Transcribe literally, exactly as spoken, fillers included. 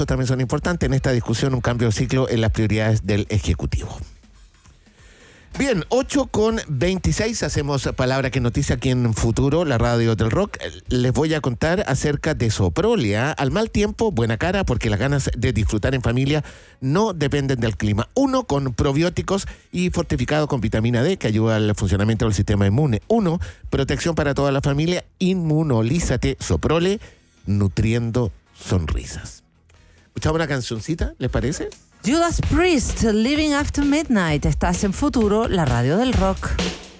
también son importantes en esta discusión, un cambio de ciclo en las prioridades del Ejecutivo. Bien, ocho con veintiséis, hacemos Palabra que Noticia aquí en Futuro, la radio del rock. Les voy a contar acerca de Soprolia. Al mal tiempo, buena cara, porque las ganas de disfrutar en familia no dependen del clima. Uno, con probióticos y fortificado con vitamina D, que ayuda al funcionamiento del sistema inmune. Uno, protección para toda la familia, inmunolízate Soprole, nutriendo sonrisas. ¿Escuchamos una cancioncita, les parece? Judas Priest, Living After Midnight. Estás en Futuro, la radio del rock.